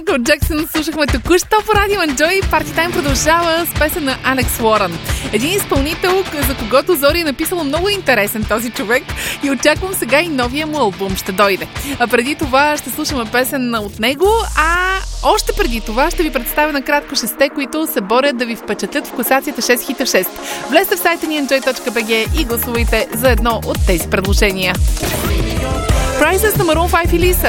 Майкъл Джексън слушахме току-що по радио Enjoy. Party Time продължава с песен на Алекс Уорън. Един изпълнител, за когото Зори е написала много интересен този човек и очаквам сега и новия му албум ще дойде. А преди това ще слушаме песен от него, а още преди това ще ви представя накратко 6, които се борят да ви впечатлят в класацията 6 хита 6. Влезте в сайта ни enjoy.bg и гласувайте за едно от тези предложения. Prices на Maroon 5 и Lisa.